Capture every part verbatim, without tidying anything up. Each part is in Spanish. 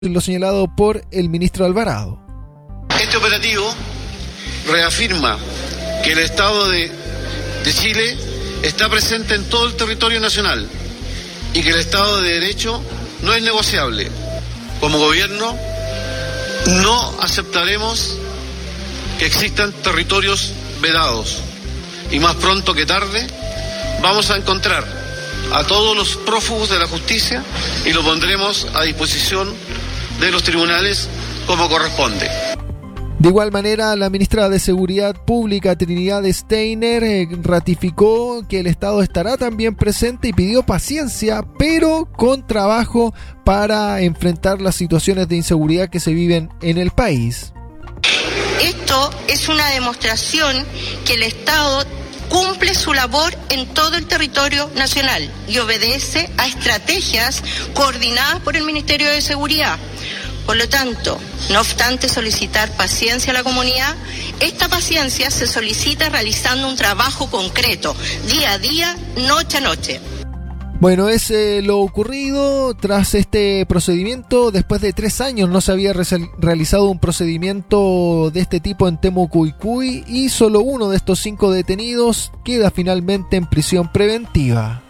lo señalado por el ministro Alvarado. Este operativo reafirma que el Estado de, de Chile está presente en todo el territorio nacional y que el Estado de Derecho no es negociable. Como gobierno, no aceptaremos que existan territorios vedados y más pronto que tarde vamos a encontrar a todos los prófugos de la justicia y lo pondremos a disposición de los tribunales como corresponde. De igual manera, la ministra de Seguridad Pública, Trinidad Steiner, eh, ratificó que el Estado estará también presente y pidió paciencia, pero con trabajo para enfrentar las situaciones de inseguridad que se viven en el país. Esto es una demostración que el Estado cumple su labor en todo el territorio nacional y obedece a estrategias coordinadas por el Ministerio de Seguridad. Por lo tanto, no obstante solicitar paciencia a la comunidad, esta paciencia se solicita realizando un trabajo concreto, día a día, noche a noche. Bueno, es eh, lo ocurrido tras este procedimiento. Después de tres años no se había re- realizado un procedimiento de este tipo en Temucuicui y solo uno de estos cinco detenidos queda finalmente en prisión preventiva.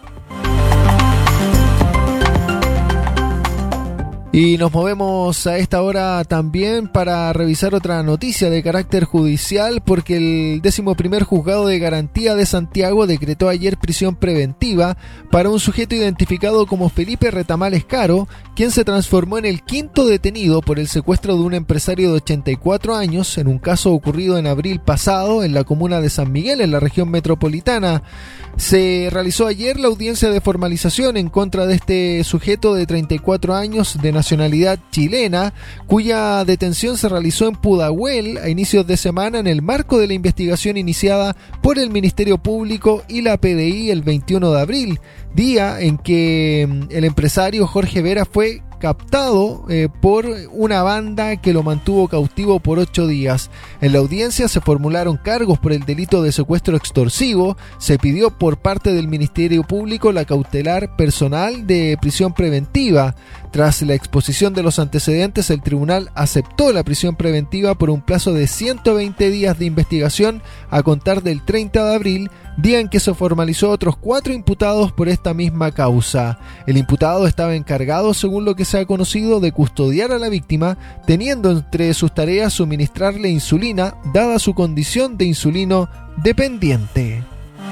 Y nos movemos a esta hora también para revisar otra noticia de carácter judicial, porque el décimo primer Juzgado de Garantía de Santiago decretó ayer prisión preventiva para un sujeto identificado como Felipe Retamales Caro, quien se transformó en el quinto detenido por el secuestro de un empresario de ochenta y cuatro años en un caso ocurrido en abril pasado en la comuna de San Miguel, en la región metropolitana. Se realizó ayer la audiencia de formalización en contra de este sujeto de treinta y cuatro años de nacionalidad chilena, cuya detención se realizó en Pudahuel a inicios de semana en el marco de la investigación iniciada por el Ministerio Público y la P D I el veintiuno de abril, día en que el empresario Jorge Vera fue captado eh, por una banda que lo mantuvo cautivo por ocho días. En la audiencia se formularon cargos por el delito de secuestro extorsivo. Se pidió por parte del Ministerio Público la cautelar personal de prisión preventiva. Tras la exposición de los antecedentes, el tribunal aceptó la prisión preventiva por un plazo de ciento veinte días de investigación a contar del treinta de abril, día en que se formalizó otros cuatro imputados por esta misma causa. El imputado estaba encargado, según lo que se ha conocido, de custodiar a la víctima, teniendo entre sus tareas suministrarle insulina, dada su condición de insulino dependiente.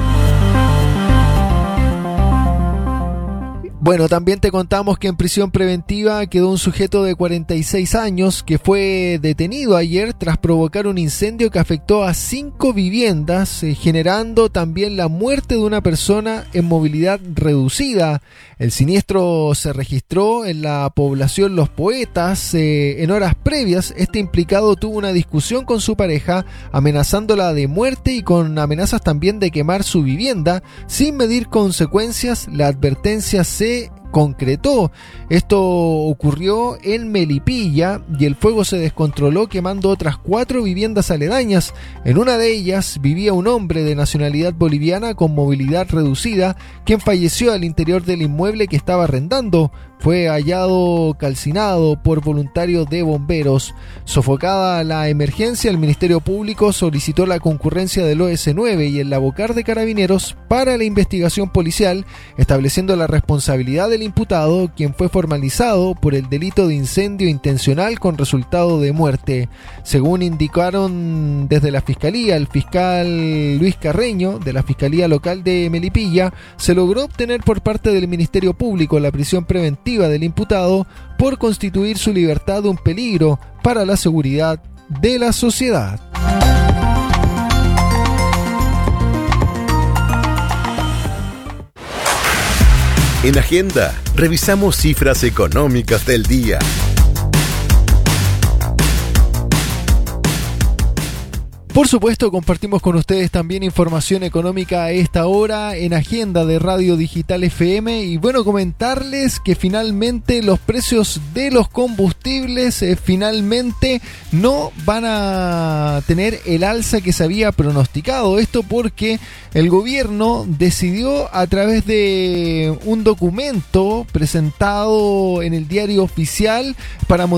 Bueno, también te contamos que en prisión preventiva quedó un sujeto de cuarenta y seis años que fue detenido ayer tras provocar un incendio que afectó a cinco viviendas, eh, generando también la muerte de una persona en movilidad reducida. El siniestro se registró en la población Los Poetas. Eh, en horas previas, este implicado tuvo una discusión con su pareja, amenazándola de muerte y con amenazas también de quemar su vivienda. Sin medir consecuencias, la advertencia se concretó. Esto ocurrió en Melipilla y el fuego se descontroló quemando otras cuatro viviendas aledañas. En una de ellas vivía un hombre de nacionalidad boliviana con movilidad reducida, quien falleció al interior del inmueble que estaba arrendando. Fue hallado calcinado por voluntarios de bomberos. Sofocada la emergencia, el Ministerio Público solicitó la concurrencia del O S nueve y el Labocar de Carabineros para la investigación policial, estableciendo la responsabilidad del imputado, quien fue formalizado por el delito de incendio intencional con resultado de muerte. Según indicaron desde la Fiscalía, el fiscal Luis Carreño, de la Fiscalía Local de Melipilla, se logró obtener por parte del Ministerio Público la prisión preventiva del imputado por constituir su libertad un peligro para la seguridad de la sociedad. En Agenda, revisamos cifras económicas del día. Por supuesto, compartimos con ustedes también información económica a esta hora en Agenda de Radio Digital F M. Y bueno, comentarles que finalmente los precios de los combustibles eh, finalmente no van a tener el alza que se había pronosticado. Esto porque el gobierno decidió, a través de un documento presentado en el diario oficial, para